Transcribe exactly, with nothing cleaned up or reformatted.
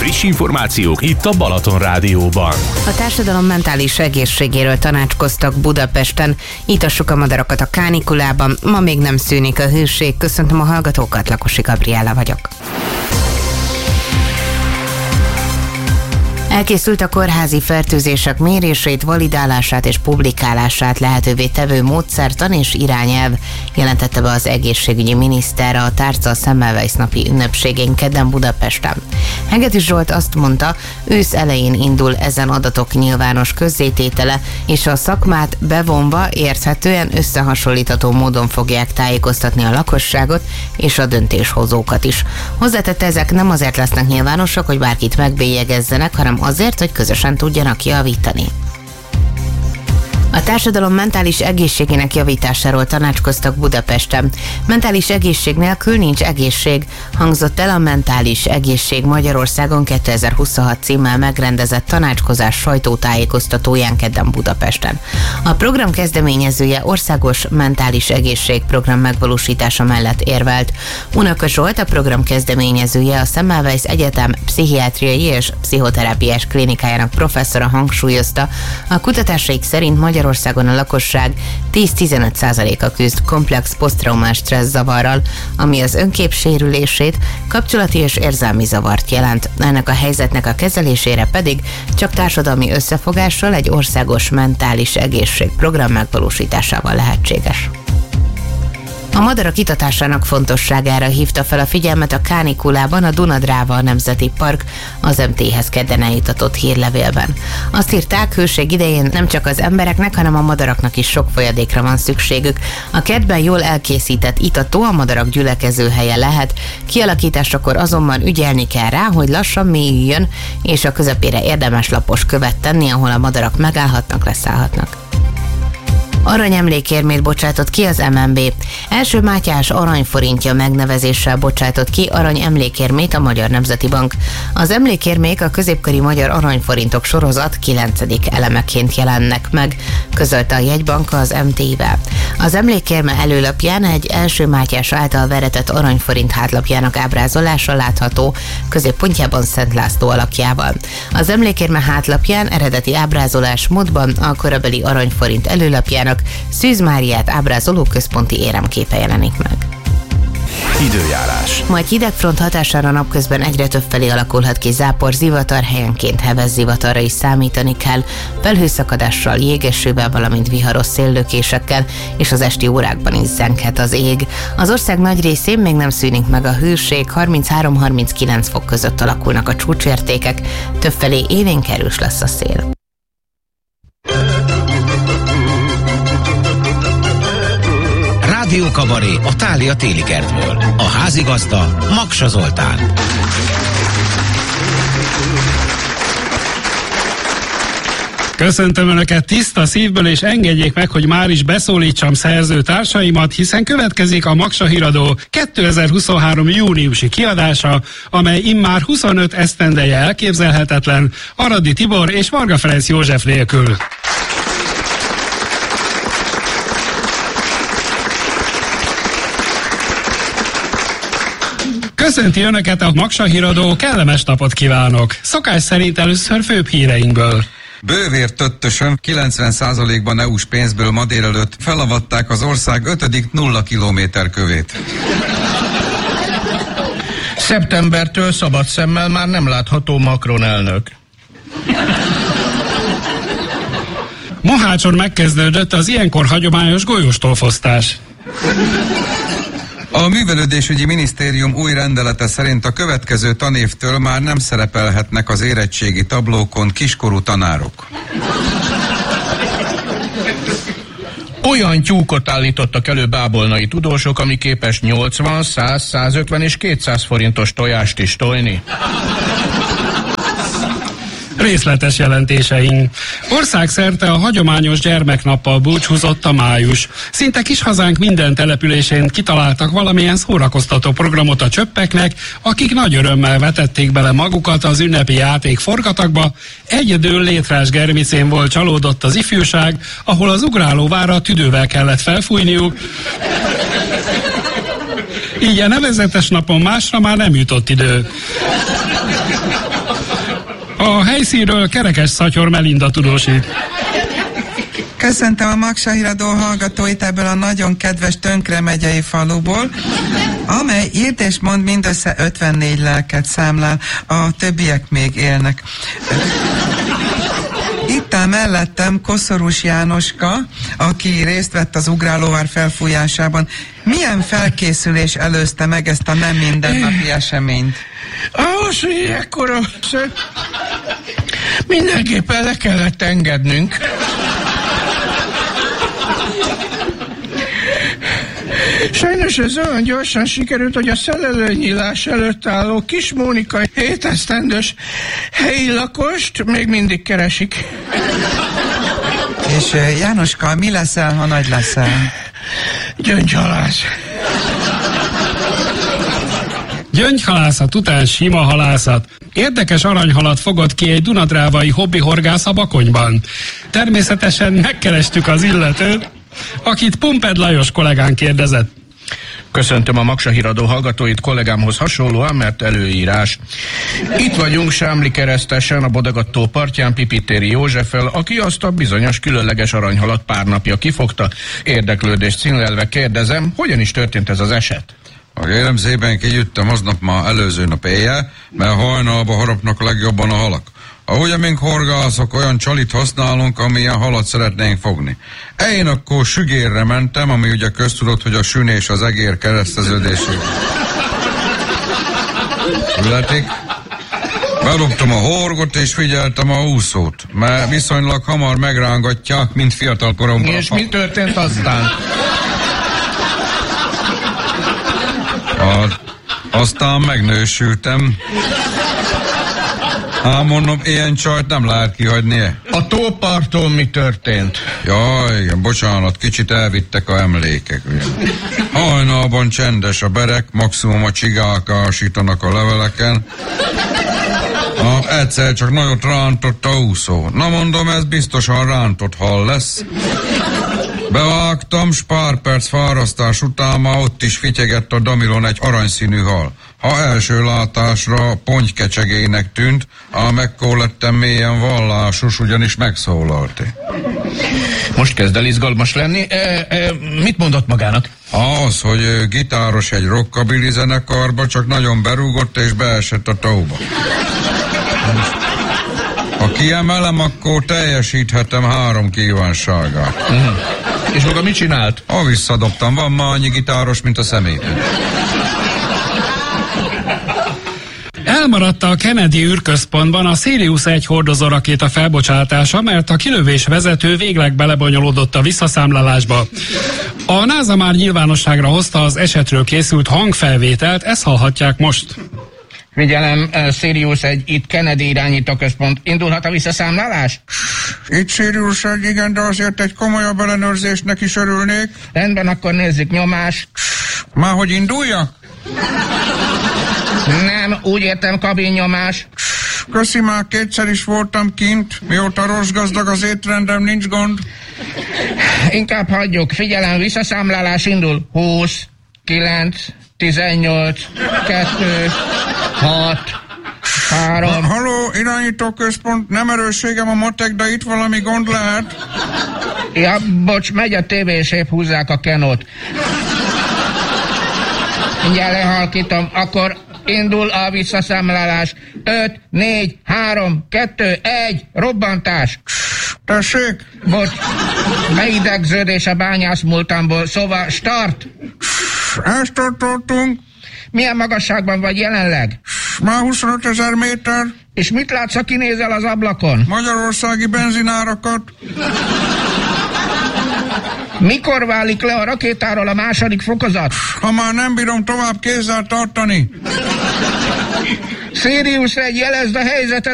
Friss információk itt a Balaton Rádióban. A társadalom mentális egészségéről tanácskoztak Budapesten. Itassuk a madarakat a kánikulában. Ma még nem szűnik a hőség. Köszöntöm a hallgatókat, Lakosi Gabriella vagyok. Elkészült a kórházi fertőzések mérését, validálását és publikálását lehetővé tevő módszertan és irányelv, jelentette be az egészségügyi miniszter a Tárca Semmelweis napi ünnepségén kedden Budapesten. Hegedűs Zsolt azt mondta, ősz elején indul ezen adatok nyilvános közzététele, és a szakmát bevonva érthetően összehasonlítható módon fogják tájékoztatni a lakosságot és a döntéshozókat is. Hozzátette, ezek nem azért lesznek nyilvánosak, hogy bárkit megbélyegezzenek, hanem azért, hogy közösen tudjanak javítani. A társadalom mentális egészségének javításáról tanácskoztak Budapesten. Mentális egészség nélkül nincs egészség, hangzott el a Mentális Egészség Magyarországon kétezer-huszonhat címmel megrendezett tanácskozás sajtótájékoztatóján kedden Budapesten. A program kezdeményezője országos mentális egészség program megvalósítása mellett érvelt. Unaka Zsolt, a program kezdeményezője, a Semmelweis Egyetem pszichiátriai és pszichoterápiás klinikájának professzora hangsúlyozta, a kutatásaik szerint Magyarországon Magyarországon a lakosság tíz-tizenöt százaléka küzd komplex posztraumás stressz zavarral, ami az önkép sérülését, kapcsolati és érzelmi zavart jelent. Ennek a helyzetnek a kezelésére pedig csak társadalmi összefogással, egy országos mentális egészségprogram megvalósításával lehetséges. A madarak itatásának fontosságára hívta fel a figyelmet a kánikulában a Duna-Dráva Nemzeti Park az em té-hez kedden eljutatott hírlevélben. Azt írták, hőség idején nem csak az embereknek, hanem a madaraknak is sok folyadékra van szükségük. A kertben jól elkészített itató a madarak gyülekező helye lehet, kialakításakor azonban ügyelni kell rá, hogy lassan mélyüljön, és a közepére érdemes lapos követ tenni, ahol a madarak megállhatnak, leszállhatnak. Aranyemlékérmét bocsátott ki az em en bé. Első Mátyás aranyforintja megnevezéssel bocsátott ki aranyemlékérmét a Magyar Nemzeti Bank. Az emlékérmék a középkori magyar aranyforintok sorozat kilencedik elemeként jelennek meg, közölte a jegybanka az em té-vel. Az emlékérme előlapján egy Első Mátyás által veretett aranyforint hátlapjának ábrázolása látható, középpontjában Szent László alakjával. Az emlékérme hátlapján eredeti ábrázolásmódban a korabeli aranyforint előlapjának Szűz Máriát ábrázoló központi éremképe jelenik meg. Időjárás. Majd hidegfront hatására napközben egyre több felé alakulhat ki zápor, zivatar, helyenként heves zivatarra is számítani kell, felhőszakadással, jégesővel, valamint viharos széllökésekkel, és az esti órákban is zenghet az ég. Az ország nagy részén még nem szűnik meg a hőség, harminchárom-harminckilenc fok között alakulnak a csúcsértékek, többfelé élénk erős lesz a szél. Rádió Kabaré a Thália téli kertből. A házigazda Maksa Zoltán. Köszöntöm Önöket tiszta szívből, és engedjék meg, hogy már is beszólítsam szerzőtársaimat, hiszen következik a Maksa Híradó kétezer-huszonhárom júniusi kiadása, amely immár huszonöt esztendeje elképzelhetetlen Aradi Tibor és Varga Ferenc József nélkül. Köszönti Önöket a Maksa Híradó, kellemes napot kívánok! Szokás szerint először főbb híreinkből. Bővér töttösön kilencven százalékban é u-s pénzből ma délelőtt felavatták az ország ötödik nulla kilométer kövét. Szeptembertől szabad szemmel már nem látható Macron elnök. Mohácson megkezdődött az ilyenkor hagyományos golyóstólfosztás. A Művelődésügyi Minisztérium új rendelete szerint a következő tanévtől már nem szerepelhetnek az érettségi tablókon kiskorú tanárok. Olyan tyúkot állítottak elő bábolnai tudósok, ami képes nyolcvan, száz, százötven és kétszáz forintos tojást is tojni. Részletes jelentéseink. Országszerte a hagyományos gyermeknappal búcsúzott a május. Szinte kis hazánk minden településén kitaláltak valamilyen szórakoztató programot a csöppeknek, akik nagy örömmel vetették bele magukat az ünnepi játék forgatagba. Egyedül Létrás Germicén volt csalódott az ifjúság, ahol az ugrálóvára tüdővel kellett felfújniuk. Így a nevezetes napon másra már nem jutott idő. A helyszínről Kerekes Szatyor Melinda tudósít. Köszöntöm a Maksa Híradó hallgatóit ebből a nagyon kedves Tönkre megyei faluból, amely írt és mond mindössze ötvennégy lelket számlál, a többiek még élnek. Itt áll mellettem Koszorús Jánoska, aki részt vett az ugrálóvár felfújásában. Milyen felkészülés előzte meg ezt a nem mindennapi eseményt? Ahhoz, hogy ekkora mindenképpen le kellett engednünk. Sajnos ez olyan gyorsan sikerült, hogy a szelelőnyílás előtt álló Kis Mónika hét esztendős helyi lakost még mindig keresik. És Jánoska, mi leszel, ha nagy leszel? Gyöngyhalász. Gyöngyhalászat után sima halászat. Érdekes aranyhalat fogott ki egy dunadrávai hobbi horgász a Bakonyban. Természetesen megkerestük az illetőt, akit Pumped Lajos kollégán kérdezett. Köszöntöm a Maksa Híradó hallgatóit, kollégámhoz hasonlóan, mert előírás. Itt vagyunk Sámli keresztesen, a Bodegattó partján Pipitéri Józseffel, aki azt a bizonyos különleges aranyhalat pár napja kifogta. Érdeklődés színlelve kérdezem, hogyan is történt ez az eset? A kérem szépen kigyüttem aznap már előző nap éjjel, mert hajnalba harapnak legjobban a halak. Ahogy amink horgászok, olyan csalit használunk, amilyen halat szeretnénk fogni. Én akkor sügérre mentem, ami ugye köztudott, hogy a sün és az egér kereszteződését születik. Berúgtam a horgot és figyeltem a úszót, mert viszonylag hamar megrángatják, mint fiatal koromban. És mi történt aztán? A, aztán megnősültem. Ám mondom, ilyen csajt nem lehet kihagyni. A tóparton mi történt? Jaj, igen, bocsánat, kicsit elvittek a emlékek. Ugye. Hajnalban csendes a berek, maximum a csigák ásítanak a leveleken. A, egyszer csak nagyot rántott a úszó. Na mondom, ez biztosan rántott hal lesz. Bevágtam, s pár perc fárasztás után már ott is fityegett a damilon egy aranyszínű hal. Ha első látásra pontykecsegének tűnt, ám ekkor lettem mélyen vallásos, ugyanis megszólalt. Most kezd el izgalmas lenni. E, e, mit mondott magának? Az, hogy gitáros egy rockabilly zenekarba, csak nagyon berúgott és beesett a tóba. Ha kiemelem, akkor teljesíthetem három kívánságát. Uh-huh. És maga mit csinált? Ha visszadobtam, van már annyi gitáros, mint a szemétben. Elmaradt a Kennedy űrközpontban a Sirius egy hordozó rakéta felbocsátása, mert a kilövés vezető végleg belebonyolódott a visszaszámlálásba. A NASA már nyilvánosságra hozta az esetről készült hangfelvételt, ezt hallhatják most. Figyelem, Sirius egy, itt Kennedy irányítóközpont. Indulhat a visszaszámlálás? Itt Sirius egy, igen, de azért egy komolyabb ellenőrzésnek is örülnék. Rendben, akkor nézzük, nyomás. Már hogy induljak? Nem, úgy értem, kabinnyomás. Köszi, már kétszer is voltam kint. Mióta rossz gazdag az étrendem, nincs gond. Inkább hagyjuk. Figyelem, visszaszámlálás indul. húsz, kilenc, tizennyolc, kettő, hat, három. Halló, irányítóközpont, nem erősségem a matek, de itt valami gond lehet. Ja, bocs, megy a tévé, és épp húzzák a kenót. Mindjárt lehalkítom, akkor indul a visszaszámlálás. öt, négy, három, kettő, egy, robbantás. Tessék? Bocs, beidegződés a bányász múltamból, szóval start. Elstartoltunk. Milyen magasságban vagy jelenleg? Már huszonöt ezer méter. És mit látsz, ha kinézel az ablakon? Magyarországi benzinárakat. Mikor válik le a rakétáról a második fokozat? Ha már nem bírom tovább kézzel tartani. Sirius egy, jelezd a helyzetet.